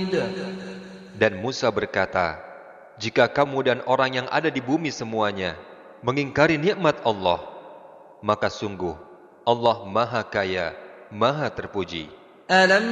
Dan Musa berkata, jika kamu dan orang yang ada di bumi semuanya mengingkari nikmat Allah, maka sungguh Allah Maha Kaya, Maha Terpuji.